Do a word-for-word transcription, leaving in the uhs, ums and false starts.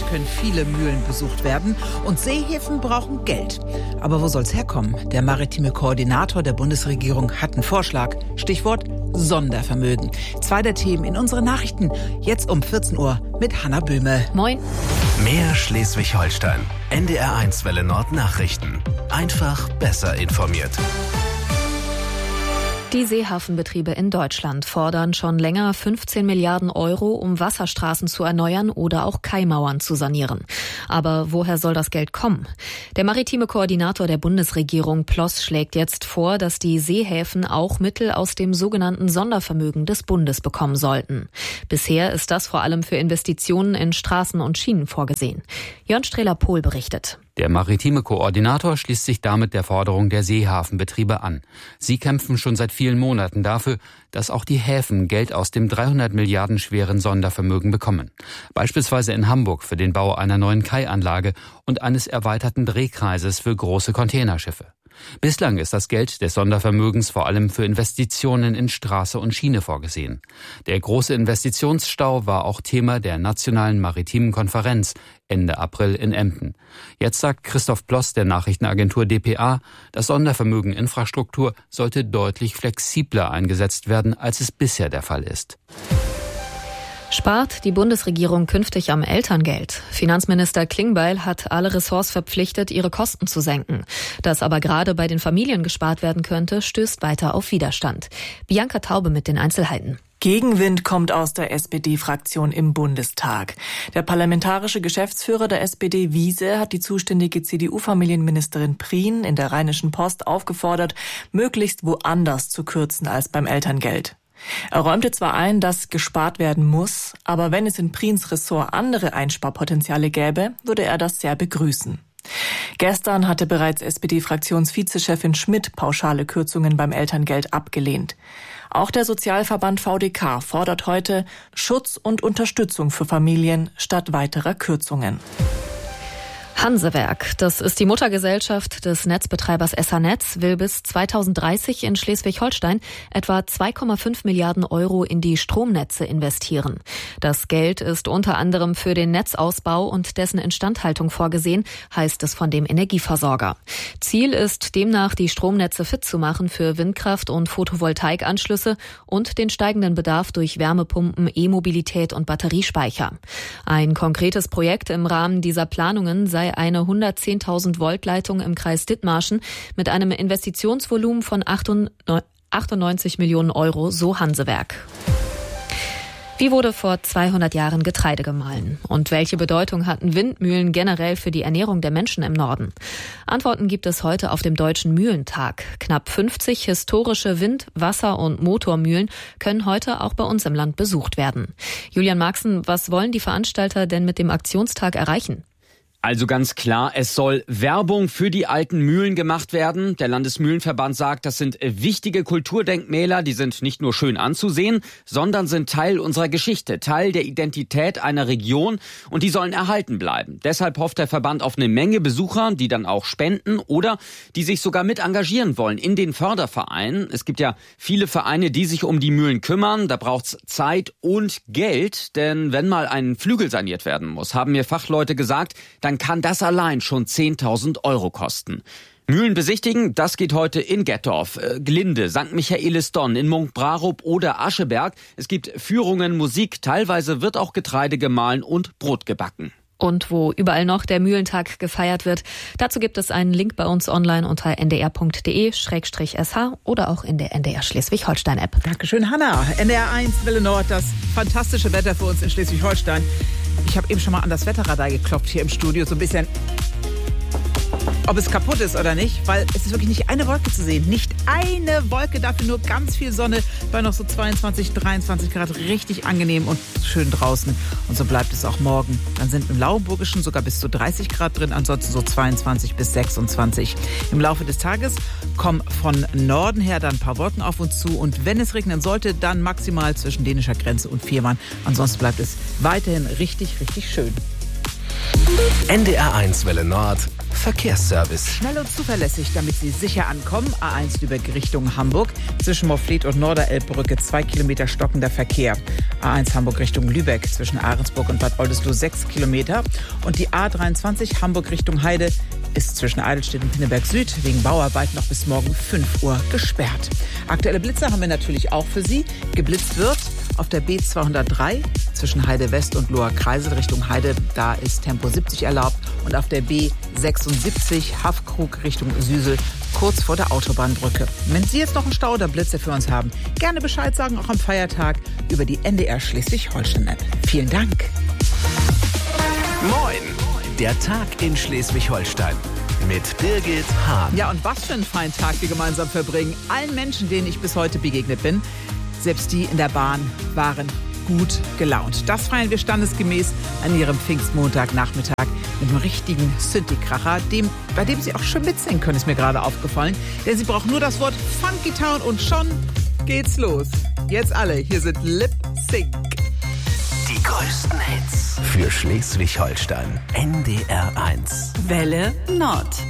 können viele Mühlen besucht werden und Seehäfen brauchen Geld. Aber wo soll's herkommen? Der maritime Koordinator der Bundesregierung hat einen Vorschlag. Stichwort Sondervermögen. Zwei der Themen in unseren Nachrichten. Jetzt um vierzehn Uhr mit Hanna Böhme. Moin. Mehr Schleswig-Holstein. N D R eins Welle Nord Nachrichten. Einfach besser informiert. Die Seehafenbetriebe in Deutschland fordern schon länger fünfzehn Milliarden Euro, um Wasserstraßen zu erneuern oder auch Kaimauern zu sanieren. Aber woher soll das Geld kommen? Der maritime Koordinator der Bundesregierung Ploss schlägt jetzt vor, dass die Seehäfen auch Mittel aus dem sogenannten Sondervermögen des Bundes bekommen sollten. Bisher ist das vor allem für Investitionen in Straßen und Schienen vorgesehen. Jörn Strehler-Pohl berichtet. Der maritime Koordinator schließt sich damit der Forderung der Seehafenbetriebe an. Sie kämpfen schon seit vielen Monaten dafür, dass auch die Häfen Geld aus dem dreihundert Milliarden schweren Sondervermögen bekommen. Beispielsweise in Hamburg für den Bau einer neuen Kaianlage und eines erweiterten Drehkreises für große Containerschiffe. Bislang ist das Geld des Sondervermögens vor allem für Investitionen in Straße und Schiene vorgesehen. Der große Investitionsstau war auch Thema der Nationalen Maritimen Konferenz Ende April in Emden. Jetzt sagt Christoph Ploss der Nachrichtenagentur D P A, das Sondervermögen Infrastruktur sollte deutlich flexibler eingesetzt werden, als es bisher der Fall ist. Spart die Bundesregierung künftig am Elterngeld? Finanzminister Klingbeil hat alle Ressorts verpflichtet, ihre Kosten zu senken. Dass aber gerade bei den Familien gespart werden könnte, stößt weiter auf Widerstand. Bianca Taube mit den Einzelheiten. Gegenwind kommt aus der S P D-Fraktion im Bundestag. Der parlamentarische Geschäftsführer der S P D, Wiese, hat die zuständige C D U-Familienministerin Prien in der Rheinischen Post aufgefordert, möglichst woanders zu kürzen als beim Elterngeld. Er räumte zwar ein, dass gespart werden muss, aber wenn es in Priens Ressort andere Einsparpotenziale gäbe, würde er das sehr begrüßen. Gestern hatte bereits S P D-Fraktionsvizechefin Schmidt pauschale Kürzungen beim Elterngeld abgelehnt. Auch der Sozialverband V D K fordert heute Schutz und Unterstützung für Familien statt weiterer Kürzungen. Hansewerk, das ist die Muttergesellschaft des Netzbetreibers S H Netz, will bis zweitausenddreißig in Schleswig-Holstein etwa zwei Komma fünf Milliarden Euro in die Stromnetze investieren. Das Geld ist unter anderem für den Netzausbau und dessen Instandhaltung vorgesehen, heißt es von dem Energieversorger. Ziel ist demnach, die Stromnetze fit zu machen für Windkraft- und Photovoltaikanschlüsse und den steigenden Bedarf durch Wärmepumpen, E-Mobilität und Batteriespeicher. Ein konkretes Projekt im Rahmen dieser Planungen sei eine hundertzehntausend Volt Leitung im Kreis Dithmarschen mit einem Investitionsvolumen von achtundneunzig Millionen Euro, so Hansewerk. Wie wurde vor zweihundert Jahren Getreide gemahlen? Und welche Bedeutung hatten Windmühlen generell für die Ernährung der Menschen im Norden? Antworten gibt es heute auf dem Deutschen Mühlentag. Knapp fünfzig historische Wind-, Wasser- und Motormühlen können heute auch bei uns im Land besucht werden. Julian Marxen, was wollen die Veranstalter denn mit dem Aktionstag erreichen? Also ganz klar, es soll Werbung für die alten Mühlen gemacht werden. Der Landesmühlenverband sagt, das sind wichtige Kulturdenkmäler, die sind nicht nur schön anzusehen, sondern sind Teil unserer Geschichte, Teil der Identität einer Region und die sollen erhalten bleiben. Deshalb hofft der Verband auf eine Menge Besucher, die dann auch spenden oder die sich sogar mit engagieren wollen in den Fördervereinen. Es gibt ja viele Vereine, die sich um die Mühlen kümmern. Da braucht's Zeit und Geld, denn wenn mal ein Flügel saniert werden muss, haben mir Fachleute gesagt, dann kann das allein schon zehntausend Euro kosten. Mühlen besichtigen, das geht heute in Gettorf, äh, Glinde, Sankt Michaelis-Donn, in Munkbrarup oder Ascheberg. Es gibt Führungen, Musik, teilweise wird auch Getreide gemahlen und Brot gebacken. Und wo überall noch der Mühlentag gefeiert wird, dazu gibt es einen Link bei uns online unter n d r punkt d e slash s h oder auch in der N D R Schleswig-Holstein-App. Dankeschön, Hanna. N D R eins Welle Nord, das fantastische Wetter für uns in Schleswig-Holstein. Ich habe eben schon mal an das Wetterradar geklopft hier im Studio, so ein bisschen, ob es kaputt ist oder nicht, weil es ist wirklich nicht eine Wolke zu sehen. Nicht eine Wolke, dafür nur ganz viel Sonne bei noch so zweiundzwanzig, dreiundzwanzig Grad. Richtig angenehm und schön draußen. Und so bleibt es auch morgen. Dann sind im Lauenburgischen sogar bis zu dreißig Grad drin, ansonsten so zweiundzwanzig bis sechsundzwanzig. Im Laufe des Tages kommen von Norden her dann ein paar Wolken auf uns zu. Und wenn es regnen sollte, dann maximal zwischen dänischer Grenze und Fehmarn. Ansonsten bleibt es weiterhin richtig, richtig schön. N D R eins Welle Nord Verkehrsservice. Schnell und zuverlässig, damit Sie sicher ankommen. A eins Lübeck Richtung Hamburg. Zwischen Moorfleet und Norderelbbrücke zwei Kilometer stockender Verkehr. A eins Hamburg Richtung Lübeck zwischen Ahrensburg und Bad Oldesloe sechs Kilometer. Und die A dreiundzwanzig Hamburg Richtung Heide ist zwischen Eidelstedt und Pinneberg Süd wegen Bauarbeiten noch bis morgen fünf Uhr gesperrt. Aktuelle Blitze haben wir natürlich auch für Sie. Geblitzt wird auf der B zweihundertdrei zwischen Heide West und Loher Kreisel Richtung Heide. Da ist Tempo siebzig erlaubt. Und auf der B sechsundsiebzig Haffkrug Richtung Süsel kurz vor der Autobahnbrücke. Wenn Sie jetzt noch einen Stau oder Blitze für uns haben, gerne Bescheid sagen, auch am Feiertag über die N D R Schleswig-Holstein-App. Vielen Dank. Moin! Der Tag in Schleswig-Holstein mit Birgit Hahn. Ja, und was für einen feinen Tag wir gemeinsam verbringen. Allen Menschen, denen ich bis heute begegnet bin, selbst die in der Bahn, waren gut gelaunt. Das feiern wir standesgemäß an ihrem Pfingstmontagnachmittag mit einem richtigen Synthi-Kracher, dem, bei dem Sie auch schon mitsingen können, ist mir gerade aufgefallen. Denn Sie brauchen nur das Wort Funky Town und schon geht's los. Jetzt alle, hier sind Lip Sync. Die größten Hits für Schleswig-Holstein. N D R eins. Welle Nord.